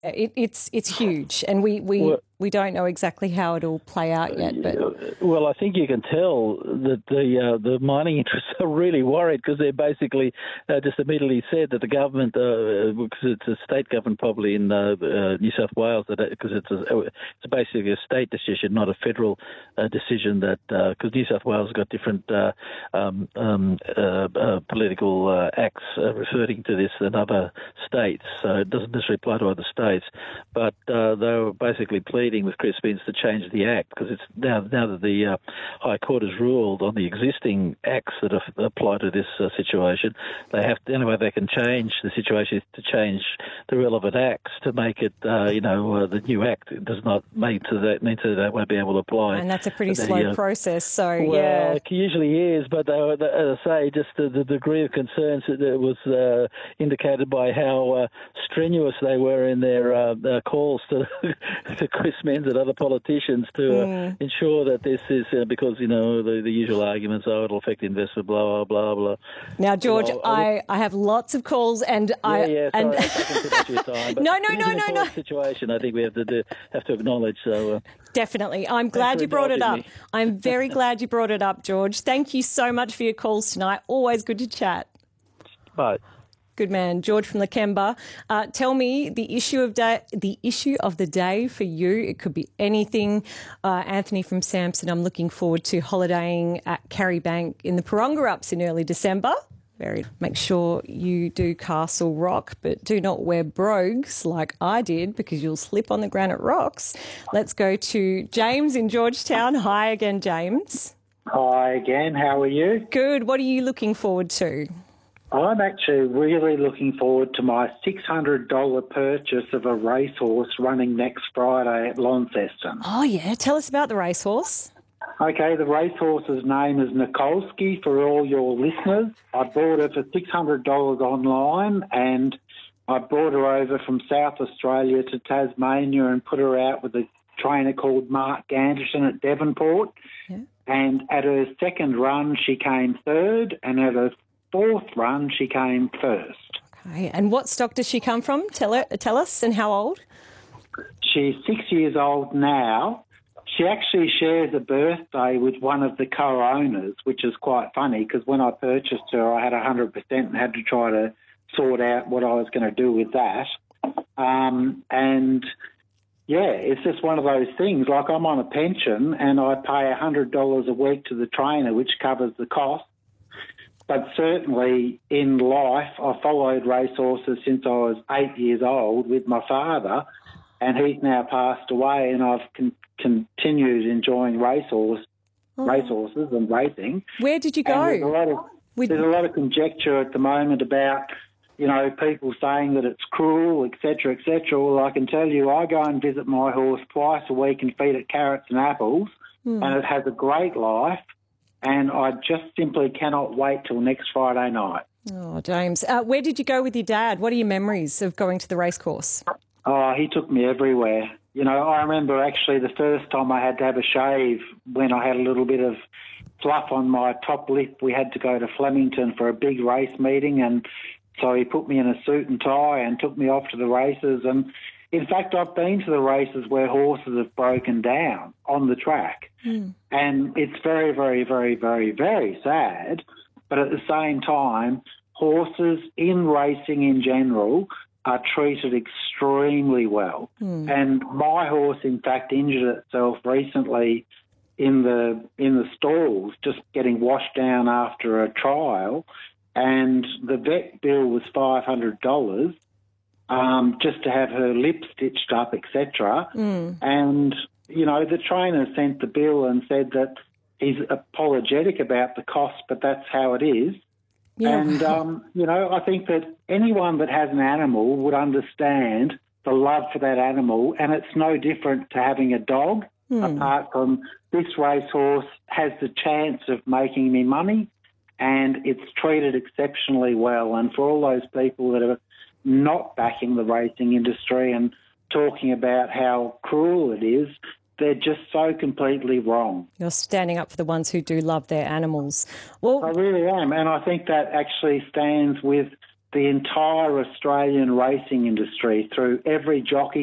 It's huge, and we don't know exactly how it'll play out yet. But well, I think you can tell that the mining interests are really worried, because they basically just immediately said that the government, because it's a state government probably in New South Wales, because it's basically a state decision, not a federal decision. That because New South Wales has got different political acts referring to this than other states, so it doesn't necessarily apply to other states. But they were basically pleading with Chris Minns to change the Act, because it's now that the High Court has ruled on the existing acts that apply to this situation, they have to, the only way they can change the situation is to change the relevant acts to make it, the new Act does not mean that they won't be able to apply. And that's a pretty slow process, so it usually is, but as I say, just the degree of concerns that was indicated by how strenuous they were in their calls to Chris Minns and other politicians to ensure that this is because the usual arguments, it'll affect investment, blah blah blah. Now, George, I have lots of calls, and sorry, I taken too much of your time. But no. Situation, I think we have to acknowledge. So definitely, I'm glad you brought it up. I'm very glad you brought it up, George. Thank you so much for your calls tonight. Always good to chat. Bye. Good man, George from Lakemba. Tell me the issue of the day for you. It could be anything. Anthony from Samson, I'm looking forward to holidaying at Carrybank in the Paronga Ups in early December. Make sure you do Castle Rock, but do not wear brogues like I did, because you'll slip on the granite rocks. Let's go to James in Georgetown. Hi again, James. Hi again. How are you? Good. What are you looking forward to? I'm actually really looking forward to my $600 purchase of a racehorse running next Friday at Launceston. Oh, yeah. Tell us about the racehorse. Okay, the racehorse's name is Nikolsky for all your listeners. I bought her for $600 online, and I brought her over from South Australia to Tasmania and put her out with a trainer called Mark Ganderson at Devonport. Yeah. And at her second run, she came third, and at her fourth run, she came first. Okay, and what stock does she come from? Tell us, and how old? She's 6 years old now. She actually shares a birthday with one of the co-owners, which is quite funny, because when I purchased her, I had 100% and had to try to sort out what I was going to do with that. It's just one of those things. Like, I'm on a pension and I pay $100 a week to the trainer, which covers the cost. But certainly in life, I followed racehorses since I was 8 years old with my father, and he's now passed away, and I've continued enjoying racehorses and racing. Where did you go? There's a lot of conjecture at the moment about, people saying that it's cruel, et cetera, et cetera. Well, I can tell you, I go and visit my horse twice a week and feed it carrots and apples, and it has a great life. And I just simply cannot wait till next Friday night. Oh, James. Where did you go with your dad? What are your memories of going to the racecourse? Oh, he took me everywhere. I remember actually the first time I had to have a shave when I had a little bit of fluff on my top lip. We had to go to Flemington for a big race meeting, and so he put me in a suit and tie and took me off to the races. And in fact, I've been to the races where horses have broken down on the track. And it's very, very, very, very, very sad. But at the same time, horses in racing in general are treated extremely well. And my horse, in fact, injured itself recently in the stalls, just getting washed down after a trial. And the vet bill was $500. Just to have her lip stitched up, etc. And, the trainer sent the bill and said that he's apologetic about the cost, but that's how it is. Yeah. And, I think that anyone that has an animal would understand the love for that animal, and it's no different to having a dog, apart from this racehorse has the chance of making me money, and it's treated exceptionally well. And for all those people that are not backing the racing industry and talking about how cruel it is, they're just so completely wrong. You're standing up for the ones who do love their animals. Well, I really am, and I think that actually stands with the entire Australian racing industry, through every jockey